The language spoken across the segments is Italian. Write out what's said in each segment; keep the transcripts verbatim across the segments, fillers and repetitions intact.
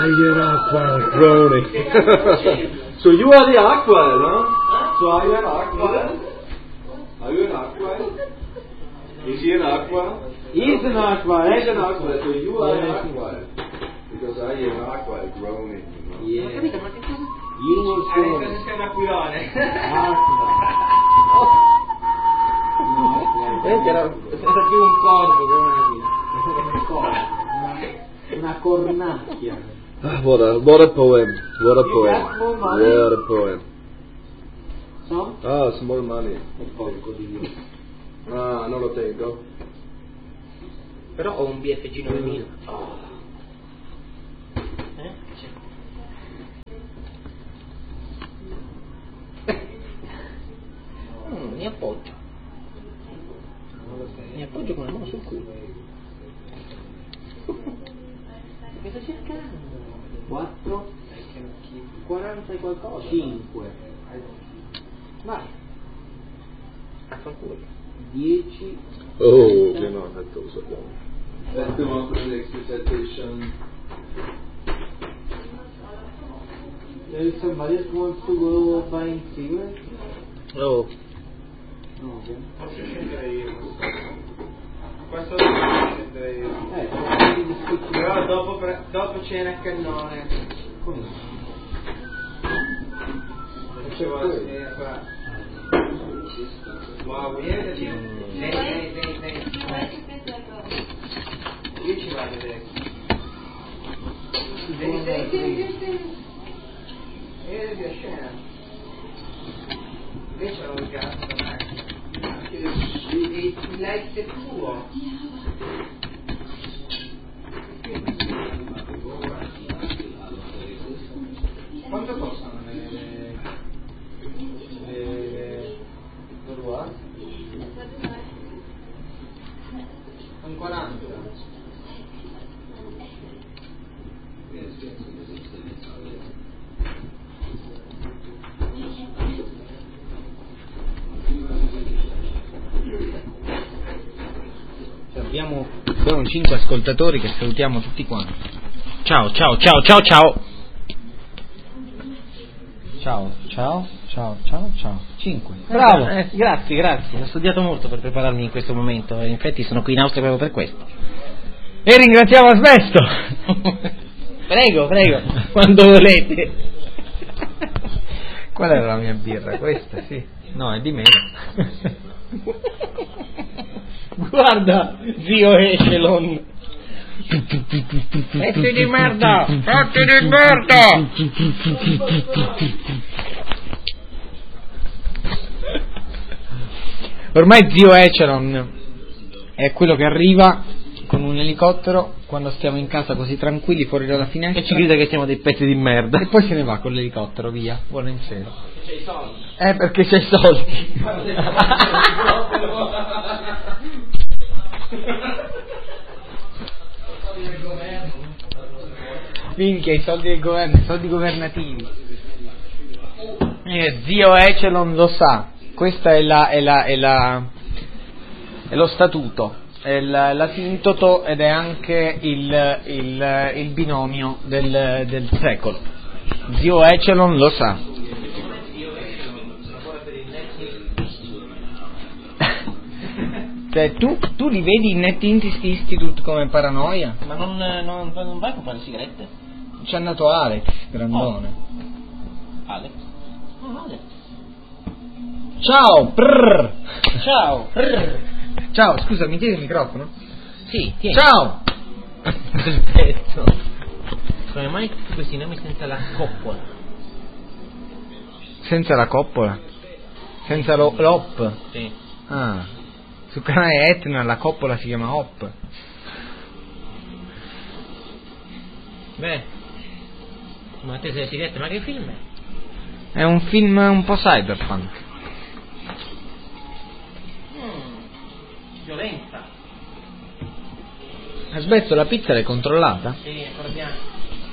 you're an aqua groaning. So you are the aqua, no? So are you an aqua? Are you an aqua? Is he an aqua? He's an aqua. He's an aqua. So you are an aqua. Because I am an aqua groaning. Yeah. Ho capito, ma che cosa? You were Adesso born. sei un aquilone. Aqua. Eh, era, era più un corvo che una Un corvo. Una, una cornacchia. Ah, what a what a poem. What a You poem. got more money? What a poem. No? Ah, some more money. E porco di Dio. Ah, non lo tengo. Però ho un B F G novemila. Eh? Mm, mi appoggio. Mi appoggio con la mano sul culo. Cosa sta cercando? quattro, quaranta e qualcosa. cinque. Vai. Affanculo. dieci. Oh, che no, detto lo sappiamo. That's the one for the next recitation. There is somebody that wants to go buying cigarettes? Oh. No, okay. Posso scendere io. Questo lo posso scendere io. Eh, quindi discuti- Però dopo, pre- dopo cena a cannone. Come? Facevo la sera. Wow, vieni, vieni, vieni, vieni, vieni. Io ci vado adesso. Vieni, vieni, vieni, vieni. Vieni via scena. Invece ho il gatto da macchina. Il like è tuo. Quanto costano le... le... le... Dorua? Un quaranta. Abbiamo, abbiamo cinque ascoltatori che salutiamo tutti quanti. Ciao, ciao, ciao, ciao, ciao. Ciao, ciao, ciao, ciao, ciao. Cinque. Bravo. Eh, grazie, grazie. Ho studiato molto per prepararmi in questo momento. Infatti sono qui in Austria proprio per questo. E ringraziamo Asbesto. Prego, prego, quando volete. Qual era la mia birra? Questa, sì. No, è di me. Guarda, zio Echelon. Fatti di merda! Fatti di merda! Ormai zio Echelon è quello che arriva con un elicottero quando stiamo in casa così tranquilli fuori dalla finestra E ci grida che siamo dei pezzi di merda. e poi se ne va con l'elicottero via, buona in cielo. C'è i soldi. Eh, perché c'è i soldi. Minchia, i soldi del governo, i soldi governativi. Eh, zio Echelon lo sa, questa è la, è la, è la, è lo statuto, è la, l'asintoto ed è anche il, il, il binomio del, del secolo. Zio Echelon lo sa. Cioè, tu, tu li vedi in Net Institute come paranoia? Ma non, non, non vai a comprare sigarette? C'è andato Alex, grandone. Alex? Oh, Alex. Ciao, prrr. Ciao. Ciao, scusa, mi tieni il microfono? Sì, tieni. Ciao! Perfetto. Come mai tutti questi nomi senza la coppola? Senza la coppola? Senza lo, l'op? Sì. Ah, sul canale Etna la coppola si chiama Hop. Beh, ma te sei sigarette, ma che film è? È un film un po' cyberpunk. Mm, violenza. Aspetta, la pizza l'hai controllata? Sì, ancora bianco.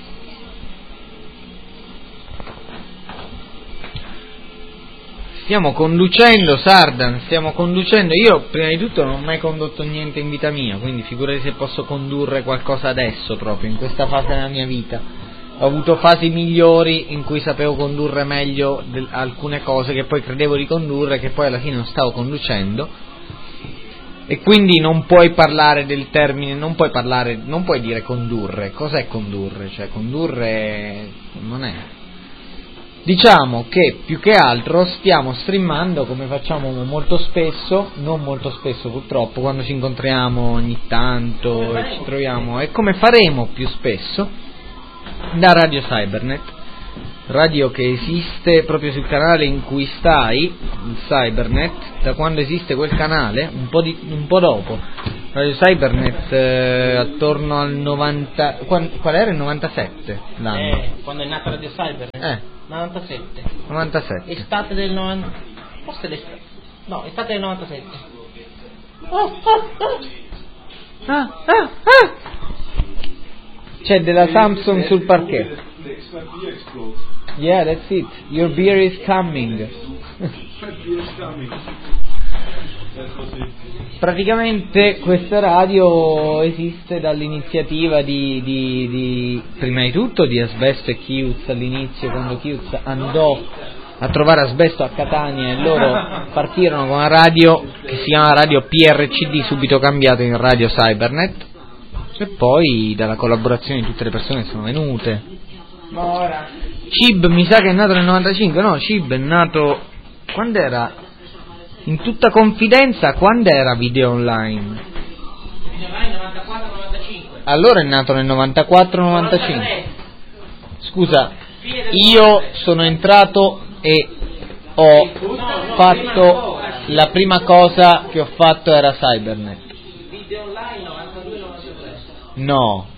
Stiamo conducendo, Sardan, stiamo conducendo. Io prima di tutto non ho mai condotto niente in vita mia, quindi figurati se posso condurre qualcosa adesso proprio, in questa fase della mia vita. ho avuto fasi migliori in cui sapevo condurre meglio del, alcune cose che poi credevo di condurre, che poi alla fine non stavo conducendo, e quindi non puoi parlare del termine, non puoi parlare, non puoi dire condurre. Cos'è condurre? Cioè condurre non è. Diciamo che più che altro stiamo streamando, come facciamo molto spesso, non molto spesso purtroppo, quando ci incontriamo ogni tanto e ci troviamo, e come faremo più spesso, da Radio Cybernet, radio che esiste proprio sul canale in cui stai, il Cybernet, da quando esiste quel canale, un po', di, un po' dopo. Radio Cybernet eh, attorno al novanta, qual, qual era il novantasette l'anno? Eh, quando è nata Radio Cybernet? Eh. novantasette. novantasette. Estate del novanta, forse l'estate. No, estate del novantasette. Oh, oh, oh. Ah, ah, ah. C'è della Samsung sul parquet. Yeah, that's it. Your beer is coming. Praticamente questa radio esiste dall'iniziativa di, di, di prima di tutto di Asbesto e Chiuz all'inizio, quando Chiuz andò a trovare Asbesto a Catania e loro partirono con una radio che si chiama Radio P R C D, subito cambiato in Radio Cybernet, e poi dalla collaborazione di tutte le persone che sono venute. Ma ora Cib mi sa che è nato nel novantacinque, no, Cib è nato, quando era? In tutta confidenza, quando era Video Online? Video Online novantaquattro novantacinque. Allora è nato nel novantaquattro novantacinque. Scusa, io sono entrato e ho fatto, la prima cosa che ho fatto era Cybernet. Video Online novantadue novantatré. No.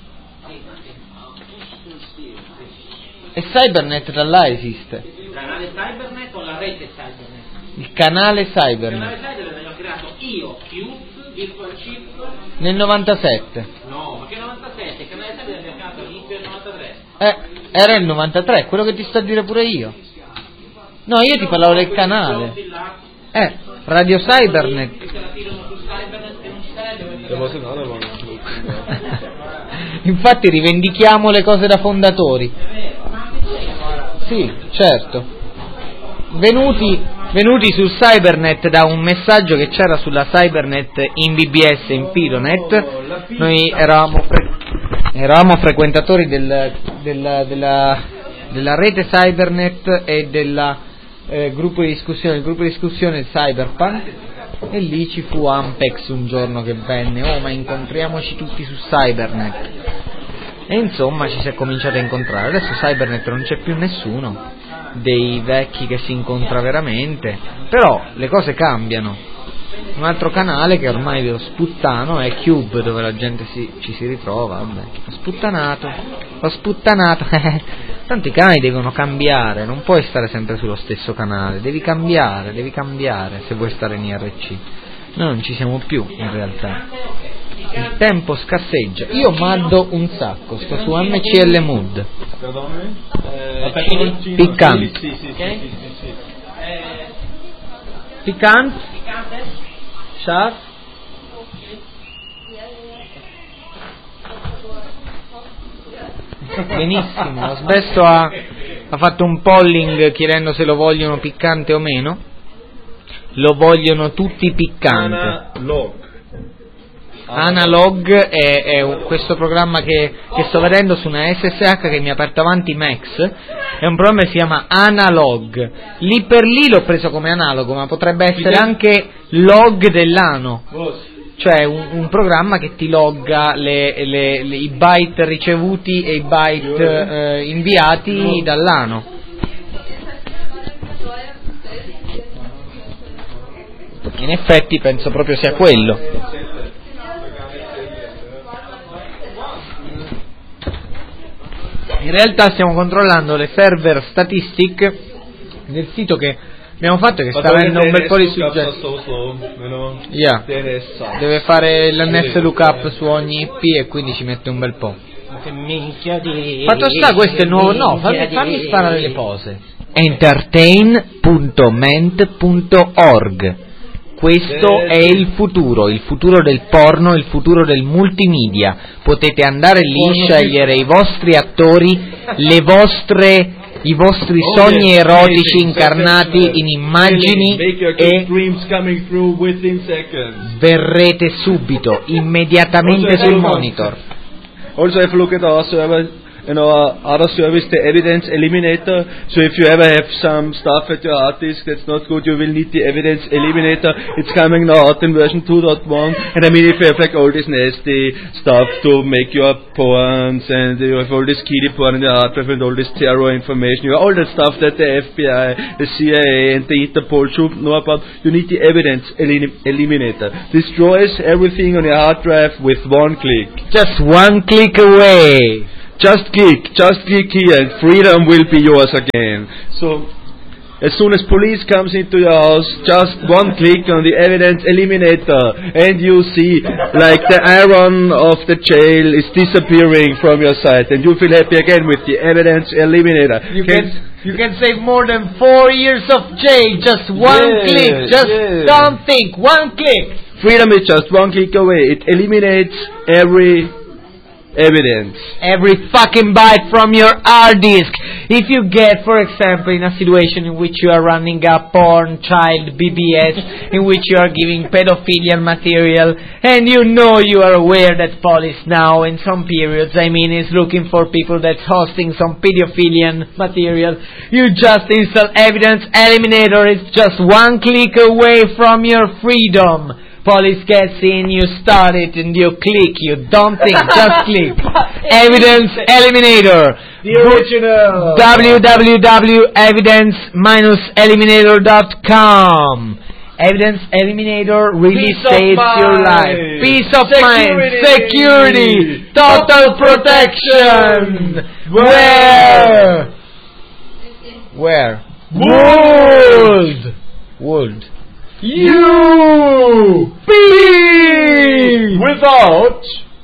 E Cybernet da là esiste. Il canale Cybernet o la rete Cybernet? Il canale Il canale Cybernet. Cybernet l'ho creato io, Chiuz, Virtual Chip. Nel novantasette. No, ma che novantasette? Il canale Cybernet l'abbiamo creato all'inizio del novantatré. Eh, era il novantatré, quello che ti sto a dire pure io. No, io ti parlavo del canale. Eh, Radio Cybernet. Infatti rivendichiamo le cose da fondatori. Sì, certo. Venuti, venuti sul Cybernet da un messaggio che c'era sulla Cybernet in V B S, in Fidonet. Noi eravamo, fre- eravamo frequentatori del, del, della, della rete Cybernet e del eh, gruppo di discussione, il gruppo di discussione Cyberpunk, e lì ci fu Ampex un giorno che venne, oh ma incontriamoci tutti su Cybernet, e insomma ci si è cominciato a incontrare. Adesso Cybernet non c'è più nessuno dei vecchi che si incontra veramente, però le cose cambiano. Un altro canale che ormai ve lo sputtano è Cube, dove la gente si, ci si ritrova. Vabbè, ho sputtanato, ho sputtanato. Tanto i canali devono cambiare, non puoi stare sempre sullo stesso canale, devi cambiare, devi cambiare se vuoi stare in I R C. Noi non ci siamo più in realtà, il tempo scarseggia. Io maddo un sacco, sto su M C L Mood. Eh, Piccante. Sì, sì, sì, Ok? sì, sì, sì. Piccante? Sharp? Benissimo, Asbesto ha, ha fatto un polling chiedendo se lo vogliono piccante o meno. Lo vogliono tutti piccante. Analog. Analog è, è un- questo programma che, che sto vedendo su una S S H che mi ha aperto avanti Max. È un programma che si chiama Analog. Lì per lì l'ho preso come analogo, ma potrebbe essere anche log dell'ano. Cioè un, un programma che ti logga le, le, le- i byte ricevuti e i byte eh, inviati dall'ano. In effetti penso proprio sia quello. In realtà stiamo controllando le server statistic del sito che abbiamo fatto, che sta avendo un bel po' di successo. Yeah. Deve fare l'N S lookup su ogni I P e quindi ci mette un bel po'. Che minchia di... Fatto sta, questo è il nuovo. No, fammi, fammi sparare le pose. entertain punto ment punto org. Questo è il futuro, il futuro del porno, il futuro del multimedia. Potete andare lì, scegliere i vostri attori, le vostre, i vostri sogni erotici incarnati in immagini e verrete subito, immediatamente sul monitor. Also, if you look at our server, you know, our other service, the Evidence Eliminator. So if you ever have some stuff at your hard disk that's not good, you will need the Evidence Eliminator. It's coming now out in version two point one. And I mean, if you have like all this nasty stuff to make your porns, and you have all this kiddie porn in your hard drive and all this terror information, you have all that stuff that the F B I, the C I A and the Interpol should know about, you need the Evidence elim- Eliminator. Destroys everything on your hard drive with one click. Just one click away. Just click, just click here and freedom will be yours again. So, as soon as police comes into your house, just one click on the Evidence Eliminator and you see like the iron of the jail is disappearing from your sight and you feel happy again with the Evidence Eliminator. You can, you can save more than four years of jail, just one yeah, click, just yeah. don't think, one click. Freedom is just one click away. It eliminates every evidence. Every fucking byte from your hard disk. If you get, for example, in a situation in which you are running a porn child B B S, in which you are giving pedophilian material, and you know you are aware that police now, in some periods, I mean, is looking for people that's hosting some pedophilian material, you just install Evidence Eliminator. It's just one click away from your freedom. Police gets in, you start it, and you click, you don't think, just click. Evidence Eliminator. The original. w w w dot evidence dash eliminator dot com. Evidence Eliminator really Peace saves your mind. life. Peace of Security. mind, security, total protection. Where? Where? World. World. You be without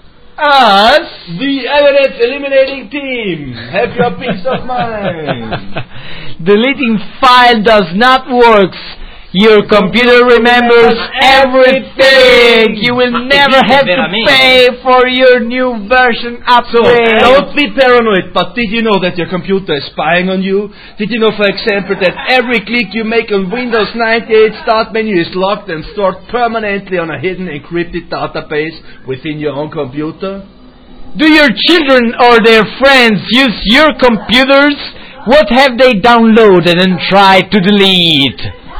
us, the evidence eliminating team. Have your peace of mind. Deleting file does not work. Your computer remembers everything. You will never have to pay for your new version upgrade. So, don't be paranoid, but did you know that your computer is spying on you? Did you know, for example, that every click you make on Windows ninety-eight Start menu is locked and stored permanently on a hidden encrypted database within your own computer? Do your children or their friends use your computers? What have they downloaded and tried to delete?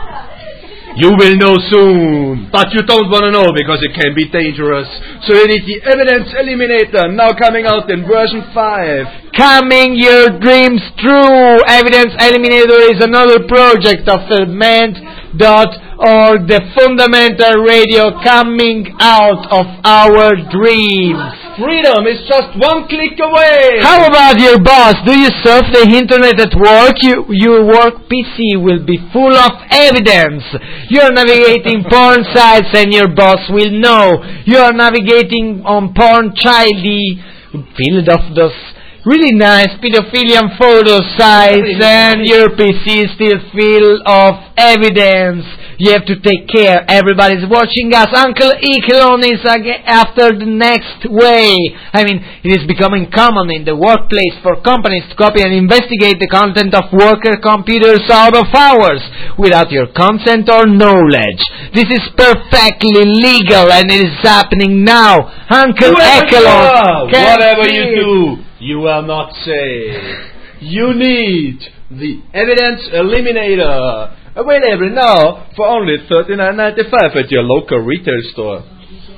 You will know soon, but you don't want to know because it can be dangerous. So you need the Evidence Eliminator, now coming out in version five. Coming your dreams true. Evidence Eliminator is another project of the ment dot org, the fundamental radio coming out of our dreams. Freedom is just one click away. How about your boss? Do you surf the internet at work? You, your work P C will be full of evidence. You are navigating porn sites and your boss will know. You are navigating on porn childy, filled of those really nice pedophilian photo sites, and your P C is still full of evidence. You have to take care. Everybody's watching us. Uncle Ekelon is ag- after the next way. I mean, it is becoming common in the workplace for companies to copy and investigate the content of worker computers out of hours without your consent or knowledge. This is perfectly legal and it is happening now. Uncle Ekelon, whatever you do, you will not say. You need the Evidence Eliminator. Available now for only thirty-nine ninety-five at your local retail store.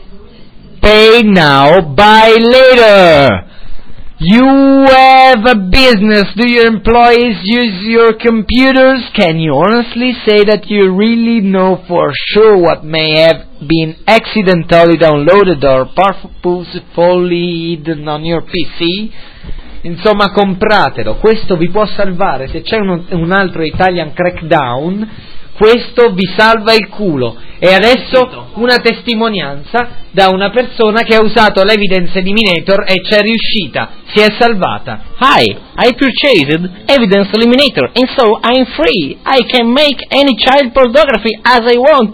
Pay now, buy later. You have a business. Do your employees use your computers? Can you honestly say that you really know for sure what may have been accidentally downloaded or purposefully hidden on your P C? Insomma, compratelo, questo vi può salvare. Se c'è un, un altro Italian Crackdown, questo vi salva il culo. E adesso una testimonianza da una persona che ha usato l'Evidence Eliminator e c'è riuscita, si è salvata. Hi, I purchased Evidence Eliminator and so I'm free. I can make any child pornography as I want.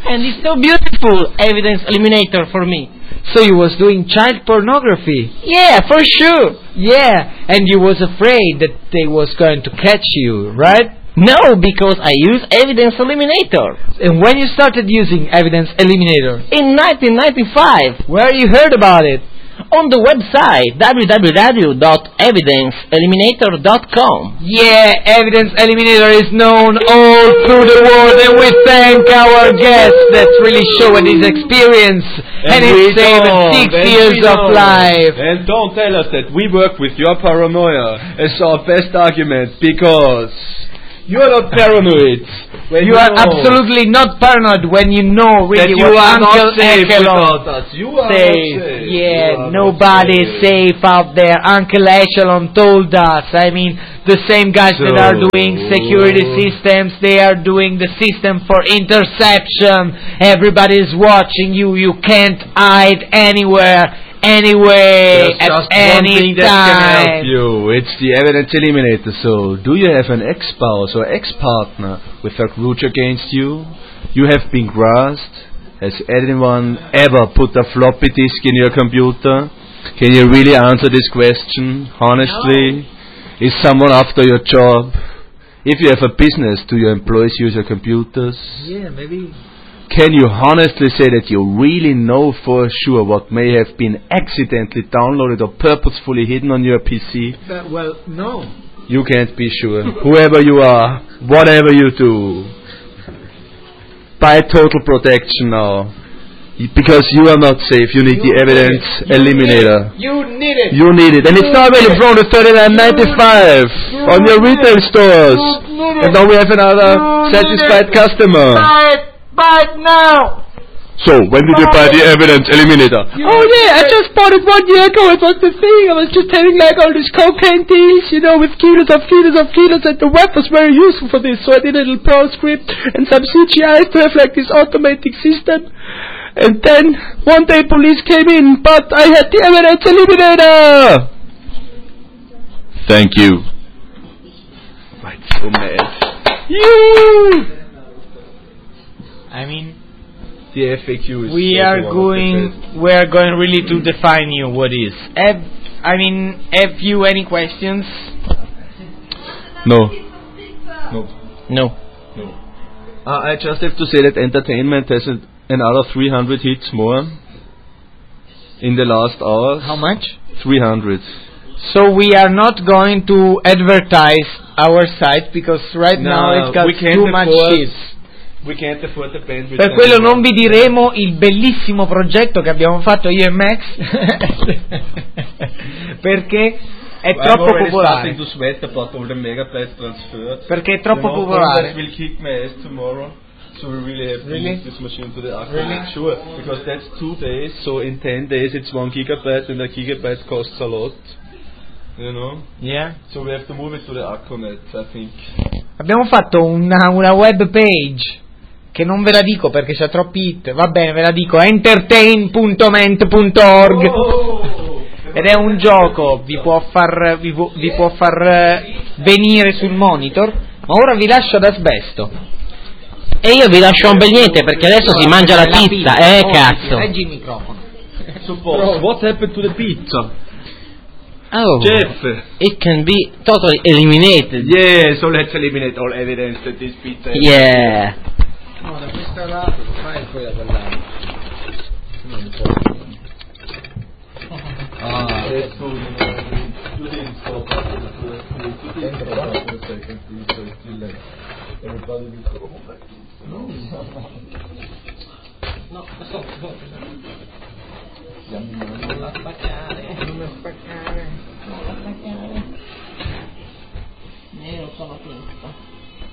And it's so beautiful, evidence eliminator for me. So you was doing child pornography? Yeah, for sure. Yeah, and you was afraid that they was going to catch you, right? No, because I use evidence eliminator. And when you started using evidence eliminator? In nineteen ninety-five. Where you heard about it? On the website w w w dot evidence eliminator dot com. Yeah, Evidence Eliminator is known all through the world, and we thank our guest that's really showing his experience and, and his saving six years of life. And don't tell us that we work with your paranoia as our best argument, because you are not paranoid. When you, you are know absolutely not paranoid when you know really that you what are Uncle not safe Echelon without us. You are safe. not safe. Yeah, you nobody is safe out there. Uncle Echelon told us. I mean, the same guys so, that are doing security systems, they are doing the system for interception. Everybody is watching you. You can't hide anywhere. Anyway, There's at just any one thing time. that can help you. It's the evidence eliminator. So, do you have an ex-spouse or ex-partner with a grudge against you? You have been grasped. Has anyone ever put a floppy disk in your computer? Can you really answer this question honestly? No. Is someone after your job? If you have a business, do your employees use your computers? Yeah, maybe. Can you honestly say that you really know for sure what may have been accidentally downloaded or purposefully hidden on your P C? Uh, well, no. You can't be sure. Whoever you are, whatever you do, buy total protection now. Because you are not safe. You need you the evidence you eliminator. Need you need it. You need it. And you it's now available for only thirty-nine ninety-five on your retail stores. And now we have another you satisfied customer. Buy it. Buy it now! So, when did you buy the evidence eliminator? Oh yeah, I just bought it one year ago. It was the thing. I was just having like all these cocaine deals, you know, with kilos of kilos of kilos, and the web was very useful for this. So I did a little Perl script and some C G I to have like this automatic system. And then one day police came in, but I had the evidence eliminator! Thank you. I'm so mad. You! I mean, the F A Q is we are going we are going really to define you what is. Have, I mean, have you any questions? No. No. No. No. Uh, I just have to say that entertainment has an, another three hundred hits more in the last hours. How much? three hundred. So we are not going to advertise our site because right no, now it's got too much hits. We can't afford the bandwidth. Per quello non vi diremo il bellissimo progetto che abbiamo fatto io e Max perché è well, troppo popolare. To sweat about all the megabytes transferred. Perché è troppo you know, popolare. Will kick my ass tomorrow. So we really have to really? use this machine to the Akku. Really? Sure, because that's two days. So in ten days it's one gigabyte, and a gigabyte costs a lot. You know? Yeah. So we have to move it to the Akkunet, I think. Abbiamo fatto una, una web page che non ve la dico perché c'ha troppi hit, va bene, ve la dico, entertain punto ment punto org oh! ed è un gioco, vi può far, vi, pu- vi può far venire sul monitor, ma ora vi lascio ad asbesto. E io vi lascio un bel niente perché adesso si mangia la pizza, eh cazzo. Leggi il microfono. Suppose, what happened to the pizza? Oh, Jeff, it can be totally eliminated. Yeah, so let's eliminate all evidence that this pizza is. Yeah. No, da questa lato, fai poi da quell'altro. Non può. Ah, that's good. You didn't stop us. Everybody will go back. No. No, stop, stop. Non la spaccare, non la spaccare, non la spaccare. Io non sono finto.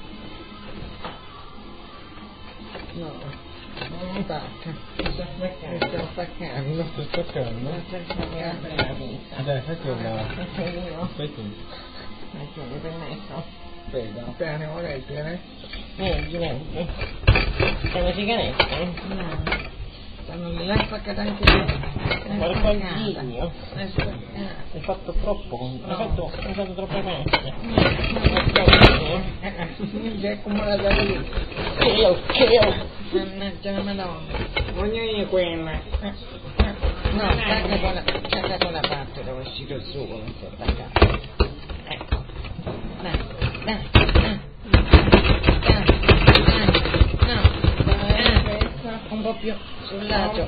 No, non mi spacca. Mi sta spaccando. Mi sta spaccando. Non sto spaccando. Mi sta spaccando la pizza. Dai, fai quella. Fai io. Fai tu. Fai tu, mi permetto. Aspetta, appena devo leggere. Leggi, leggi. Sei una sigaretta? No. stanno lì, l'hai spaccata anche te. Ma L'hai fai spaccata. figlio? L'hai spaccata. Hai fatto troppo, con- hai fatto, hai fatto troppe cose. Già accumulata lì. Cheo, cheo. Mannaggia la Madonna. Voglio io quella. No, stacca con la, stacca con la parte dove è uscito il sugo, non si è attaccato. Ecco. Dai, dai, dai. Dai, dai. No, eh, un po' più sul lato.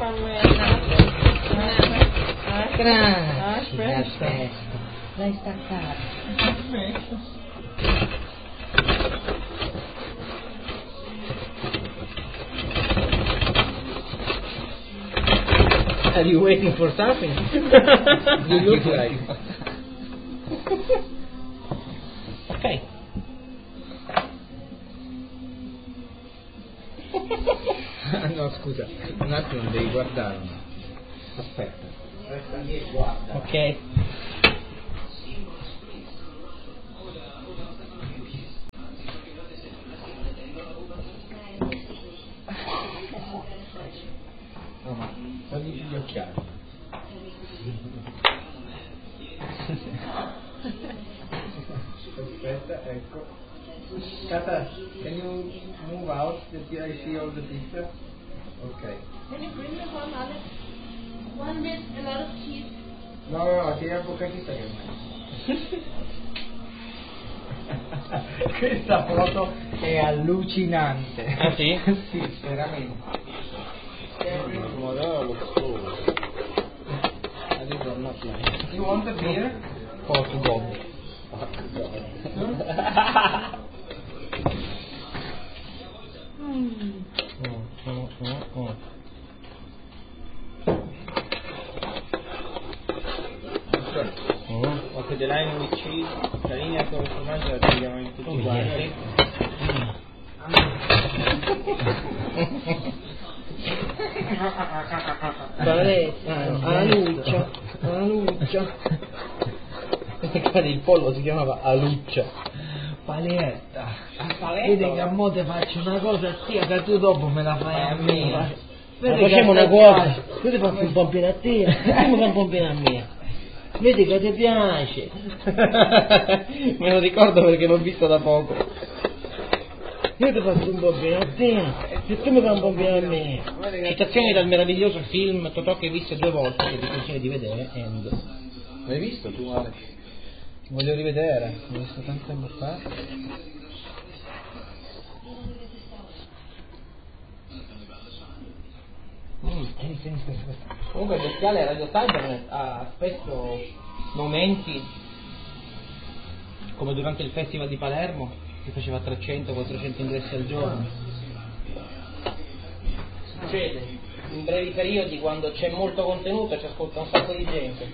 Grazie, aspetta. L'hai staccato. Are you waiting for something? You look like. Ok. No, scusa, un attimo devi guardare. Aspetta. Resta lì e guarda. Ok. No, ma togli gli occhiali. Aspetta, ecco. Kata, can you move out that I see all the pizza? Ok. Can you bring me one other? One with a lot of cheese. No, no, no, tieni la bocca chiusa che questa foto è allucinante. Ah sì? Sì, veramente. Madonna, lo so. You want a beer? Porco Bob. Mm. Mm, mm, mm, mm. Mm. Ok, the line with cheese, la linea con il formaggio la tagliamo in tutti Oh, quanti. yeah. Paletta, Aluccia, Aluccia. Il pollo si chiamava Aluccia. Paletta. Paletta? Vedi che a mo' te faccio una cosa sia che tu dopo me la fai a me. Ma Vedi facciamo che una te cosa, piace. io ti faccio un pompino a te, e tu mi fai un pompino a me. Vedi che ti piace. Me lo ricordo perché l'ho visto da poco. Io ti faccio un pompino a te, e tu mi fai un pompino a me. Citazioni dal meraviglioso film Totò che hai visto due volte, che ti consiglio di vedere, and... L'hai visto tu, Alex? Voglio rivedere, l'ho visto tanto tempo fa. Mm, sì, sì, sì, sì. Comunque il bestiale Radio Cybernet ha spesso momenti come durante il festival di Palermo che faceva trecento quattrocento ingressi al giorno. Succede in brevi periodi quando c'è molto contenuto e ci ascolta un sacco di gente.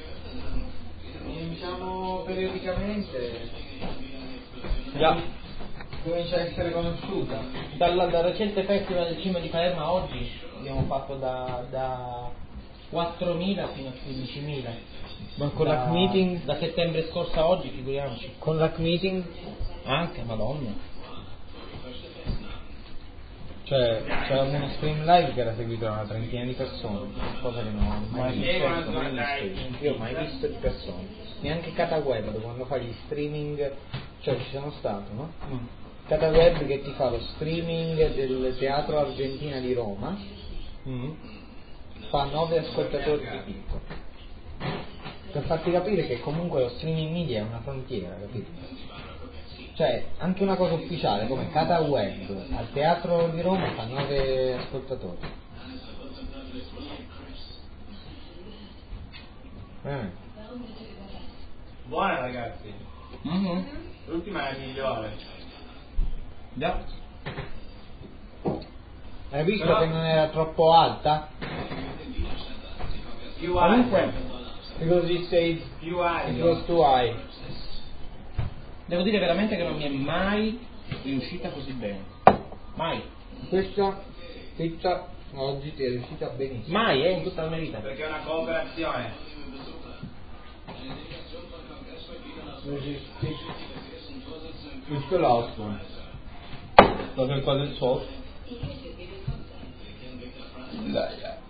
Diciamo periodicamente Già. comincia a essere conosciuta. Dal, dal recente festival del cinema di Palermo a oggi abbiamo fatto da, da quattromila fino a quindicimila. Ma con da, l'hack meeting? Da settembre scorso a oggi, figuriamoci. Con l'hack meeting? Anche, madonna. Cioè, c'era uno stream live che era seguito da una trentina di persone, cosa che non ho mai visto, mai visto. Io ho mai visto di persone. Neanche Cataweb, quando fa gli streaming, cioè ci sono stato, no? Mm. Cataweb che ti fa lo streaming del Teatro Argentina di Roma, Mm. fa nove ascoltatori di picco. Per farti capire che comunque lo streaming media è una frontiera, capito? Cioè, anche una cosa ufficiale come Cataweb al Teatro di Roma fa nove ascoltatori. Eh. Buona ragazzi, Mm-hmm. l'ultima è migliore. Già. Hai visto Però- che non era troppo alta? Più Comunque, alto, because he said più it alto. was too high. Devo dire veramente che non mi è mai riuscita così bene. Mai. Questa pizza oggi ti è riuscita benissimo. Mai, eh, in tutta la mia vita. Perché è una cooperazione. It's the last one. Lo che qual è il suo? Dai, dai.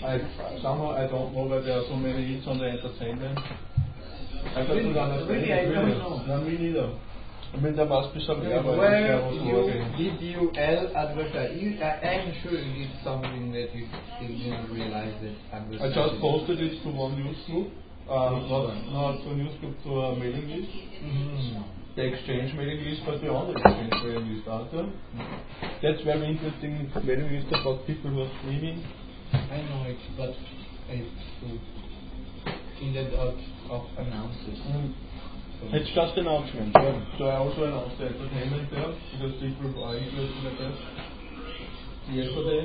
I somehow I don't know why there are so many hits on the entertainment. I don't understand Really, it I don't really. know. No, me neither. I mean, there must be some error. Where there was you working. did you L advertise? You, I, I'm sure you did something that you still didn't realize that advertising. I just posted it to one news group. Um, not, not to a news group, to a mailing list. Mm. The exchange mailing list, but beyond the exchange mailing list, aren't there? That's very interesting mailing list about people who are streaming. I know it, but it's to in the of, of announces. Mm. It's just announcement. Yeah. So I also announced the entertainment there because people are interested in that. Yesterday.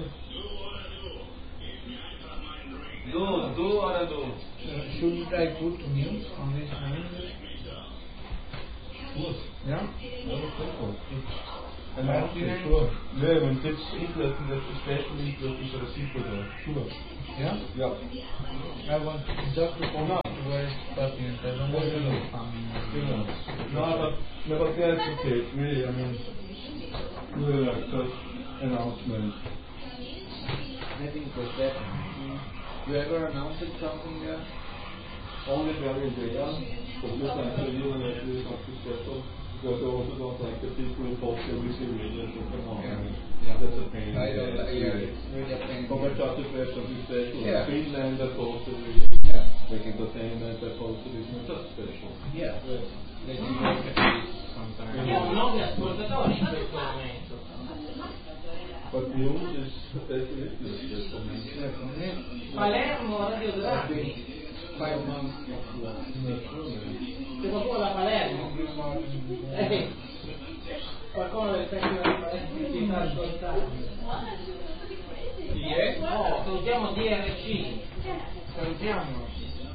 Do, do or do? Uh, should I put news on this mailing list? Sure. Yeah. I would think so. And Right, I yeah. sure. Yeah, when it's interesting, that's especially interesting for the people there. Sure. Yeah. Yeah. I want just to point out where it's starting. I don't want to know something. Genau. No, but, no, but yeah, it's okay. Really, I mean, yeah, just announcement. I think it was that. You ever announced something there? Only very rare, but this actually even actually is not too special because I also don't like the people who post everything really and come on. Yeah. That's a pain. I don't like yeah, it's really a pain. But I just express something special. Yeah. Finland, I posted it. Yeah. Like entertainment, I posted it. It's just special. Yeah. Let me look at this sometime. Abbiamo nove ascoltatori in questo momento. But news is definitely special. Yeah, for me, Palermo, Radio Draghi. five months of work. C'è qualcuno da Palermo? Eh, qualcuno del festival di Palermo si sta ascoltando. Chi è? No, salutiamo D R C. Salutiamo.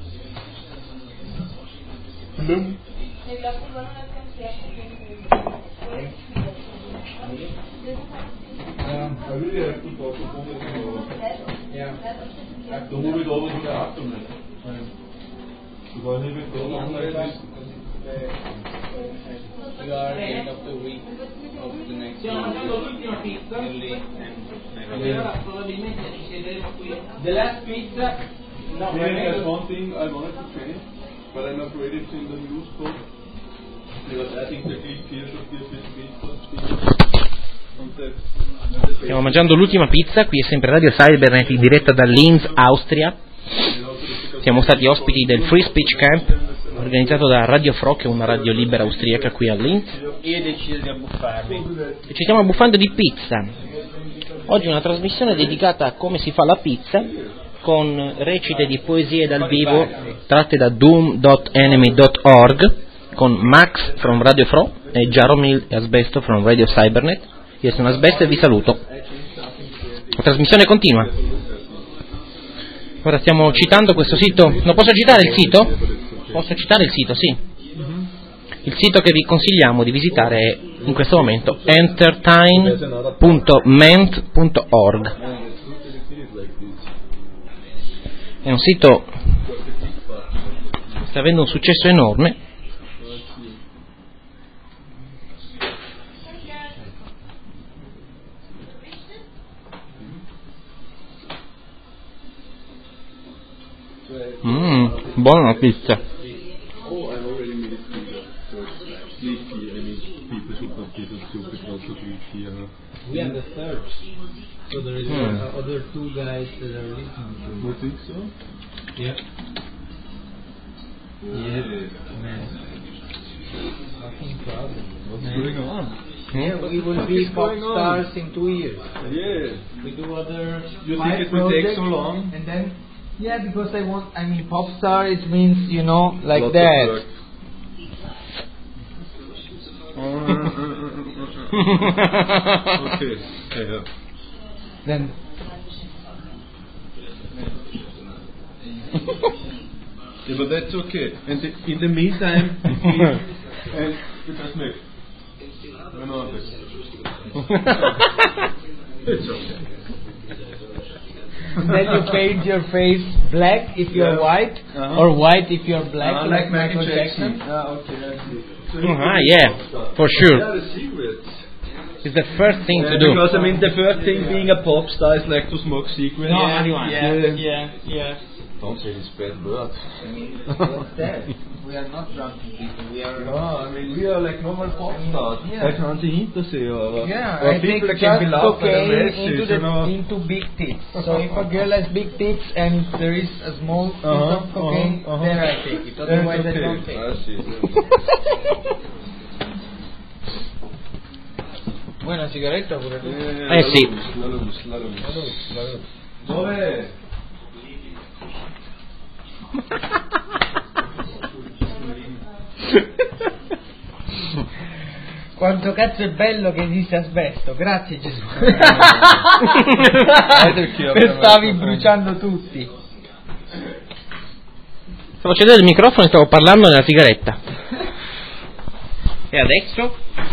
Blum. Um, I really have to talk to Bundesliga. Yeah. The movie is always in the afternoon. Because if it goes on like this, We are at the end of the week of the next Stiamo mangiando week. l'ultima pizza. Early and E ora probabilmente ci siederemo qui. The last pizza. No, yeah, there's one thing I wanted to change, but I'm afraid it's in the news code. Because I think the clip here should be a bit big. Stiamo mangiando l'ultima pizza, qui è sempre Radio Cybernet in diretta da Linz, Austria. Siamo stati ospiti del Free Speech Camp organizzato da Radio Fro, che è una radio libera austriaca qui a Linz. Io deciso di abbuffarmi. E ci stiamo abbuffando di pizza. Oggi è una trasmissione dedicata a come si fa la pizza, con recite di poesie dal vivo tratte da doom dot enemy dot org, con Max from Radio Fro e Jaromil e Asbesto from Radio Cybernet. Io sono Asbesto e vi saluto. La trasmissione continua. Ora stiamo citando questo sito. Non posso citare il sito? Posso citare il sito, sì. Il sito che vi consigliamo di visitare è in questo momento entertain punto ment punto org. È un sito che sta avendo un successo enorme. Mmm, buona la pizza. Oh, I've already made it clear. So it's sleepy. I mean, people should not be so stupid not to sleep here. We are the third. So there is Hmm. uh, other two guys that are listening to You think so? Yeah. Yes, man. Fucking problem. What's man. going on? Yeah, we will What be is pop going on? stars in two years. Yeah. We do other. You five think it will take projects, so long? And then, yeah, because I want. I mean, pop star. It means, you know, like Lots of that. work. Okay. Yeah. Then. Yeah, but that's okay. And the, in the meantime, and because Nick, I know this. It's okay. Then you paint your face black if you're Yeah. white, Uh-huh. or white if you're black, Uh, like Michael Jackson. Ah, okay, I see. So Ah, yeah, for sure. Yeah, the secrets. It's the first thing Yeah, to do. because I mean the first thing being a pop star is like to smoke cigarettes. No, Yeah, marijuana. yeah, yeah, yeah. Don't say this bad word. I mean, what's that? We are not drunken people. We are. No, I mean we are like normal pop stars. Yeah. I can't see hintersehen, aber Yeah, or I think people just can be loved by the cocaine masses, into, the, you know. into big tits. So if a girl has big tits and there is a small piece Uh-huh, of cocaine, uh-huh, uh-huh. then I take it. Then Otherwise, it's I don't okay. take I it. see. Vuoi una sigaretta pure tu? Eh sì. La luz, la luz. Dove? Quanto cazzo è bello che esiste asbesto, grazie Gesù. Per stavi bruciando tutti. Stavo accendendo il microfono e stavo parlando nella sigaretta. E adesso?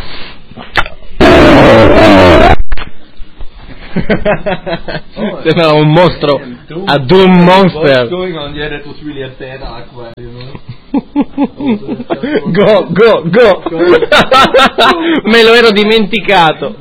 Sembra un mostro. A Doom What's Monster. going on? Yeah, that was really a dead aqua, you know. Go, go, go. Me lo ero dimenticato.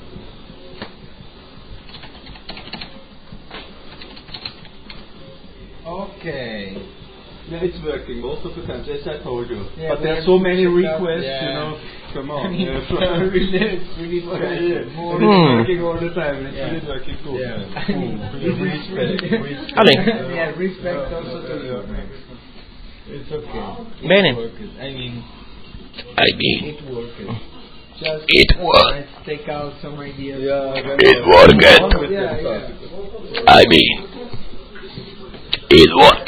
Ok. Yeah, it's working most of the time, as I told you. Yeah, but we there are have so to many check out, requests, yeah. you know. Come I on. mean, yeah, it's really, it's really yeah, working. yeah. More It's Hmm. working all the time. It's Yeah. really working good. Yeah. Yeah. Ooh, respect, respect. Allora. Yeah, respect also to you. It's okay. Bene. It works. I mean, I mean, it works. Just It works. let's take out some ideas. Yeah, then It uh, works. on with Yeah, that yeah. stuff. I mean, it works.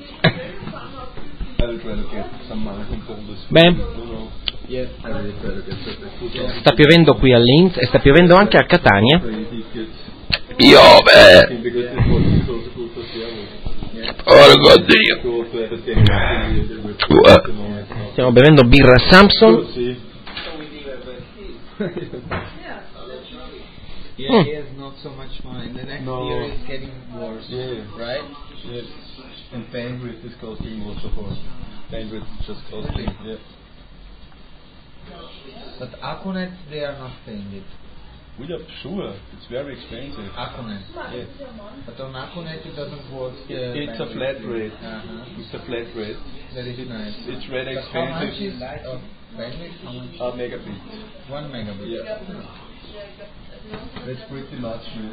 I'll try to get some money from this. Beh. You know. Yes. I really try to get something. Sta piovendo qui a Linz e sta piovendo anche a Catania. Crazy kids. Piove! Because this was so good for them. Porco Dio! Go to everything. Stiamo bevendo birra Samson. Sì. Yeah, Hmm. he has not so much money. The next No. year is getting worse. Yeah. Right? Yes. And bandwidth is costing most of all. Bandwidth is just costing. Yeah. But Akunet, they are not paying it. We are sure. It's very expensive. Akunet. Yes. But on Akunet it doesn't work. Uh, It's a flat rate. Uh-huh. It's a flat rate. That is nice. It's very But how much expensive. is of bandwidth? How much? A megabit. One megabit. Yeah. That's pretty much, man.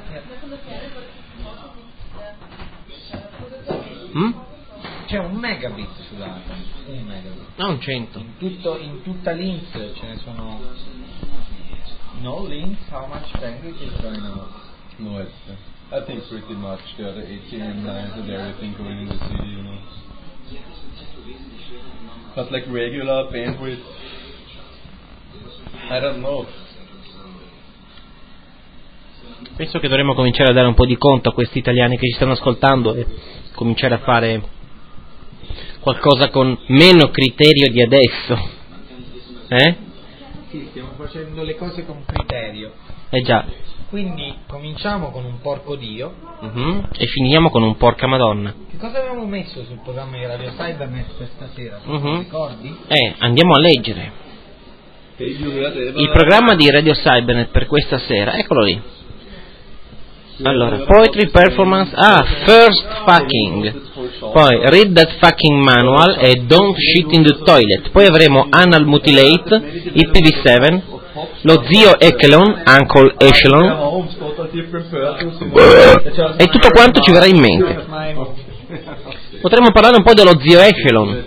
Mm? C'è un megabit sull'Akunet. Un megabit. Non cento. In, tutto, in tutta Linz ce ne sono. No Linz, how much bandwidth is going on? No, it's, uh, I think pretty much there are the A T M lines and everything going in the city, you know. But like regular bandwidth, I don't know. Penso che dovremmo cominciare a dare un po' di conto a questi italiani che ci stanno ascoltando e cominciare a fare qualcosa con meno criterio di adesso. Eh? Sì, stiamo facendo le cose con criterio. Eh già. Quindi cominciamo con un porco dio. Mhm. E finiamo con un porca madonna. Che cosa abbiamo messo sul programma di Radio Cybernet per stasera? Mhm. Ricordi? Eh, andiamo a leggere. Il programma di Radio Cybernet per questa sera, eccolo lì. Allora, Poetry Performance, ah, First Fucking, poi Read That Fucking Manual e Don't Shit in the Toilet, poi avremo Anal Mutilate, I P V sette, lo zio Echelon, Uncle Echelon, e tutto quanto ci verrà in mente. Potremmo parlare un po' dello zio Echelon.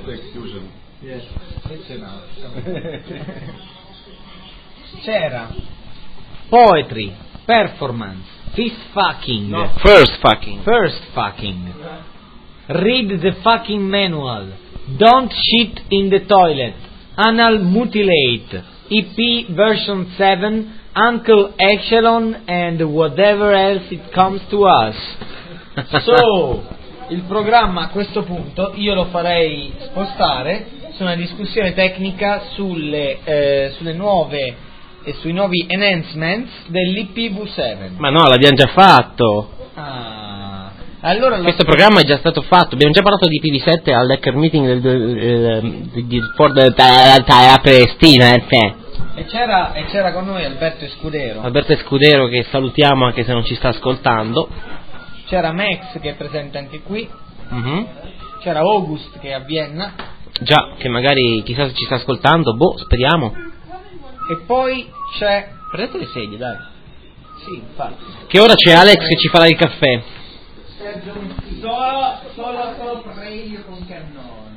C'era Poetry Performance, Fist Fucking, First Fucking, First Fucking, Read the Fucking Manual, Don't Shit in the Toilet, Anal Mutilate, E P version seven, Uncle Echelon and whatever else it comes to us. So, il programma a questo punto io lo farei spostare su una discussione tecnica sulle, eh, sulle nuove e sui nuovi enhancements dell'I P v sette. Ma no, l'abbiamo già fatto. Ah, allora lo- Questo programma è già stato fatto, abbiamo già parlato di I P v sette al hacker meeting del, del, del, del, for the Palestina, eh. E c'era, e c'era con noi Alberto Escudero. Alberto Escudero, che salutiamo anche se non ci sta ascoltando. C'era Max, che è presente anche qui. Mhm. C'era August, che è a Vienna. Già, che magari chissà se ci sta ascoltando, boh, speriamo. E poi c'è... Prendete le sedie, dai. Sì, infatti. Che ora c'è Alex che ci farà il caffè. Sergio Monti. Solo, solo top radio con Cannone.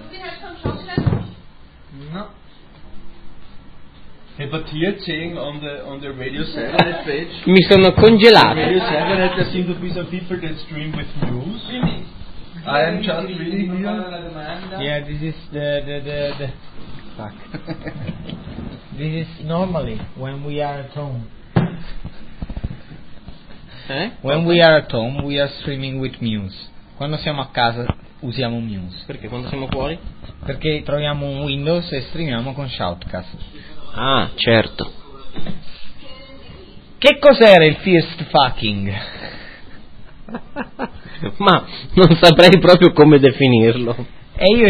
No. Hey, but here saying on the on the radio satellite page, Mi sono congelato. radio satellite there seem to be some people that stream with news. I am just reading here. Yeah, this is the the the, the fuck. This is normally when we are at home. Eh? When we are at home we are streaming with Muse. Quando siamo a casa usiamo Muse. Perché quando siamo fuori? Perché troviamo un Windows e streamiamo con Shoutcast. Ah, certo. Che cos'era il first fucking? Ma non saprei proprio come definirlo. E io